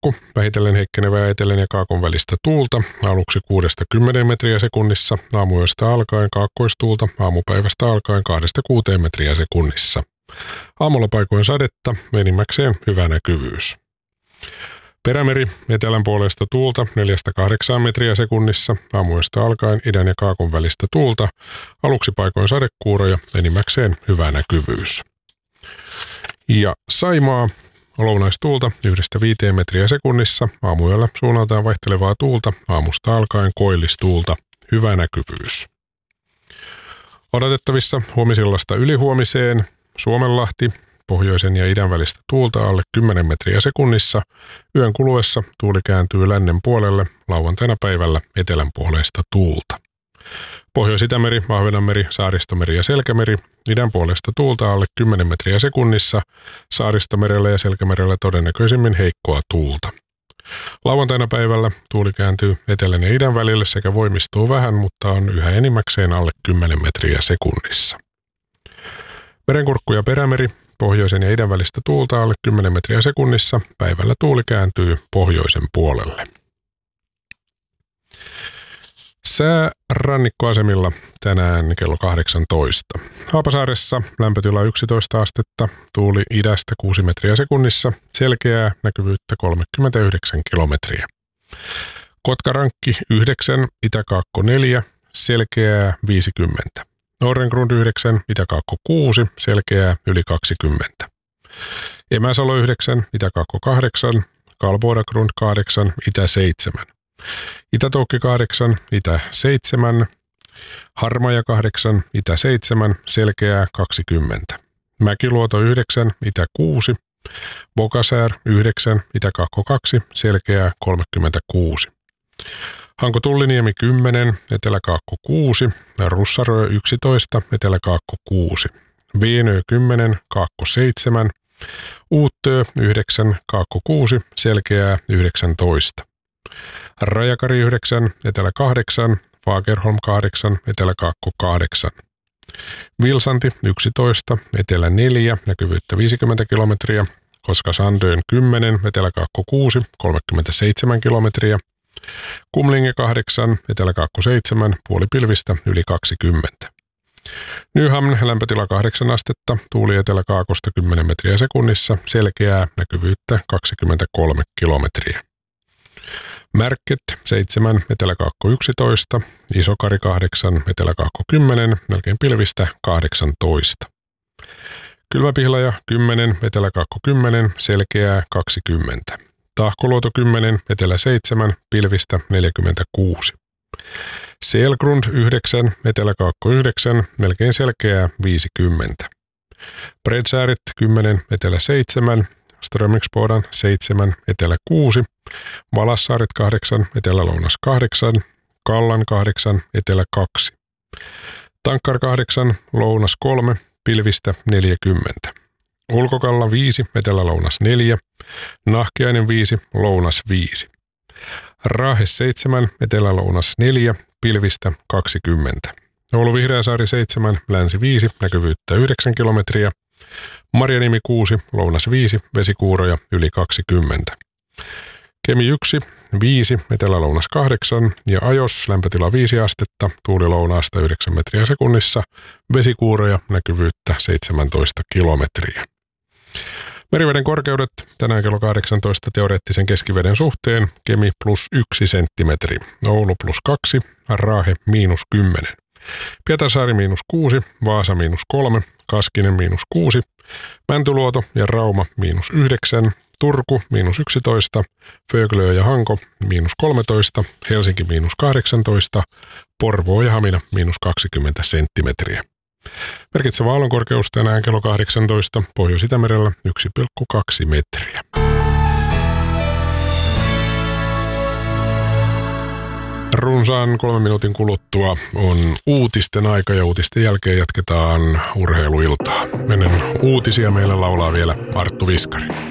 Merenkurkku, vähitellen heikkenevää etelän ja kaakon välistä tuulta, aluksi 6-10 metriä sekunnissa, aamuyöstä alkaen kaakkoistuulta, aamupäivästä alkaen 2-6 metriä sekunnissa. Aamulla paikoin sadetta, enimmäkseen hyvä näkyvyys. Perämeri, etelän puolesta tuulta 4-8 metriä sekunnissa, aamuyöstä alkaen idän ja kaakon välistä tuulta, aluksi paikoin sadekuuroja, enimmäkseen hyvä näkyvyys. Ja Saimaa, lounaistuulta 1-5 metriä sekunnissa, aamuyöllä suunnaltaan vaihtelevaa tuulta, aamusta alkaen koillistuulta, hyvä näkyvyys. Odotettavissa huomisillasta ylihuomiseen, Suomenlahti, pohjoisen ja idän välistä tuulta alle 10 metriä sekunnissa, yön kuluessa tuuli kääntyy lännen puolelle, lauantaina päivällä etelän puoleista tuulta. Pohjois-Itämeri, Ahvenanmeri, Saaristomeri ja Selkämeri, idän puolesta tuulta alle 10 metriä sekunnissa, Saaristomerellä ja Selkämerellä todennäköisimmin heikkoa tuulta. Lauantaina päivällä tuuli kääntyy etelän ja idän välille sekä voimistuu vähän, mutta on yhä enimmäkseen alle 10 metriä sekunnissa. Merenkurkku ja Perämeri, pohjoisen ja idän välistä tuulta alle 10 metriä sekunnissa, päivällä tuuli kääntyy pohjoisen puolelle. Sää rannikkoasemilla tänään kello 18. Haapasaaressa lämpötila 11 astetta, tuuli idästä 6 metriä sekunnissa, selkeää näkyvyyttä 39 kilometriä. Kotkarankki 9, Itäkaakko 4, selkeää 50. Norrengrund 9, Itäkaakko 6, selkeää yli 20. Emäsalo 9, Itäkaakko 8, Kalvodagrund 8, Itä 7. Itätoukki 8, Itä 7, Harmaja 8, Itä 7, selkeää 20. Mäkiluoto 9, Itä 6, Bokasaar 9, Itäkaakko 2, selkeää 36. Hanko-Tulliniemi 10, Eteläkaakko 6, Russarö 11, Eteläkaakko 6, Veenö 10, Kaakko 7, Uuttöö 9, Kaakko 6, selkeää 19. Rajakari 9, Etelä 8, Fagerholm 8, Eteläkaakko 8. Vilsanti 11, Etelä 4, näkyvyyttä 50 kilometriä, koska Sandön 10, Eteläkaakko 6, 37 kilometriä. Kumlinge 8, Eteläkaakko 7, puolipilvistä yli 20. Nyhamn lämpötila 8 astetta, tuuli eteläkaakosta 10 metriä sekunnissa, selkeää näkyvyyttä 23 kilometriä. Märket 7, Eteläkaakko 11, Isokari 8, Eteläkaakko 10, melkein pilvistä 18. Kylmäpihlaja 10, Eteläkaakko 10, selkeää 20. Tahkoluoto 10, Etelä 7, pilvistä 46. Selgrund 9, Eteläkaakko 9, melkein selkeää 50. Bredsäärit 10, Etelä 7, Strömingsbodan 7, Etelä 6, Valassaaret 8, Etelä-lounas 8, Kallan 8, Etelä 2. Tankkar 8, Lounas 3, pilvistä 40. Ulkokalla 5, Etelä-lounas 4, Nahkiainen 5, Lounas 5. Raahe 7, Etelä-lounas 4, pilvistä 20. Oulu-Vihreäsaari 7, Länsi 5, näkyvyyttä 9 kilometriä. Marjaniemi 6, Lounas 5, vesikuuroja yli 20. Kemi 1, 5, Etelä-lounas 8 ja Ajos lämpötila 5 astetta, tuuli lounaasta 9 metriä sekunnissa, vesikuuroja näkyvyyttä 17 kilometriä. Meriveden korkeudet tänään kello 18 teoreettisen keskiveden suhteen, Kemi +1 senttimetri, Oulu +2, Raahe -10. Pietarsaari -6, Vaasa -3, Kaskinen -6, Mäntyluoto ja Rauma -9, Turku -11, Föglö ja Hanko -13, Helsinki -18, Porvoo ja Hamina -20 senttimetriä. Merkitsevä aallonkorkeus tänään kello 18, Pohjois-Itämerellä 1,2 metriä. Runsaan 3 minuutin kuluttua on uutisten aika ja uutisten jälkeen jatketaan urheiluiltaa. Ennen uutisia meillä laulaa vielä Arttu Viskari.